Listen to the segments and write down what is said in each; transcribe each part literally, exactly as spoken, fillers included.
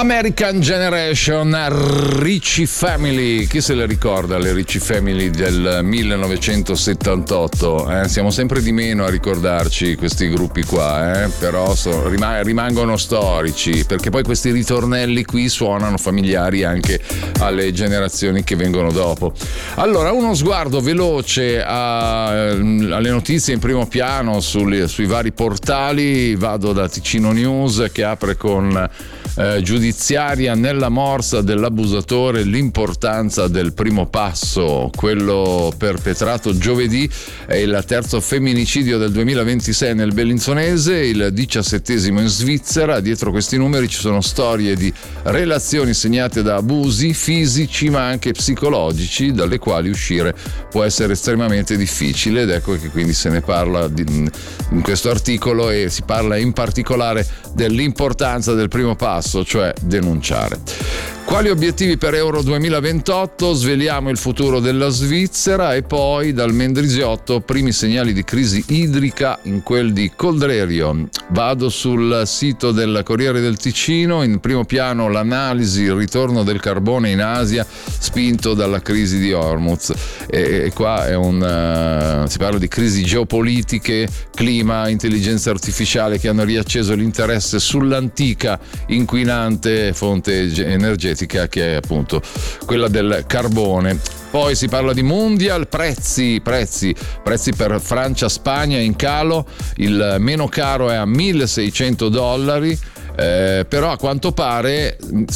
American Generation, Ricci Family. Chi se le ricorda le Ricci Family del millenovecentosettantotto? Eh? Siamo sempre di meno a ricordarci questi gruppi qua, eh? Però so, rim- rimangono storici, perché poi questi ritornelli qui suonano familiari anche alle generazioni che vengono dopo. Allora, uno sguardo veloce a, alle notizie in primo piano sui, sui vari portali. Vado da Ticino News, che apre con Eh, giudiziaria nella morsa dell'abusatore, l'importanza del primo passo. Quello perpetrato giovedì è il terzo femminicidio del duemilaventisei nel Bellinzonese, il diciassettesimo in Svizzera. Dietro questi numeri ci sono storie di relazioni segnate da abusi fisici ma anche psicologici, dalle quali uscire può essere estremamente difficile, ed ecco che quindi se ne parla di, in questo articolo, e si parla in particolare dell'importanza del primo passo, cioè denunciare. Quali obiettivi per Euro duemilaventotto? Sveliamo il futuro della Svizzera, e poi dal Mendrisiotto primi segnali di crisi idrica in quel di Coldrerio. Vado sul sito del Corriere del Ticino, in primo piano l'analisi, il ritorno del carbone in Asia spinto dalla crisi di Hormuz, e, e qua è un uh, si parla di crisi geopolitiche, clima, intelligenza artificiale che hanno riacceso l'interesse sull'antica inquinante fonte energetica che è appunto quella del carbone. Poi si parla di Mundial, prezzi, prezzi, prezzi per Francia, Spagna in calo, il meno caro è a milleseicento dollari. Eh, però a quanto pare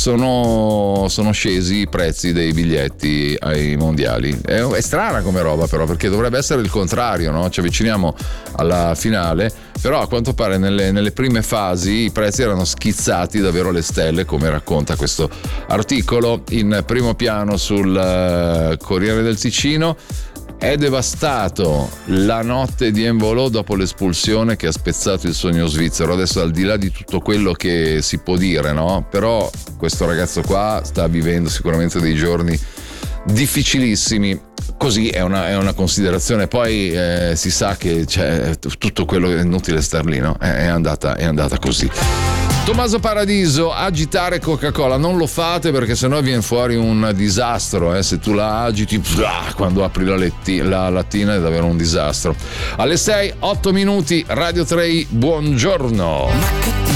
sono, sono scesi i prezzi dei biglietti ai mondiali. È, è strana come roba, però, perché dovrebbe essere il contrario, no? Ci avviciniamo alla finale, però a quanto pare nelle, nelle prime fasi i prezzi erano schizzati davvero alle stelle, come racconta questo articolo in primo piano sul uh, Corriere del Ticino. È devastato la notte di Envolò dopo l'espulsione che ha spezzato il sogno svizzero. Adesso, al di là di tutto quello che si può dire, no? Però questo ragazzo qua sta vivendo sicuramente dei giorni difficilissimi. Così è una, è una considerazione. Poi eh, si sa che c'è tutto quello che è inutile star lì, no? È, è andata, è andata così. Tommaso Paradiso, agitare Coca-Cola, non lo fate perché sennò viene fuori un disastro, eh? Se tu la agiti, quando apri la, letti, la lattina è davvero un disastro. Alle sei, otto minuti, Radio tre, buongiorno.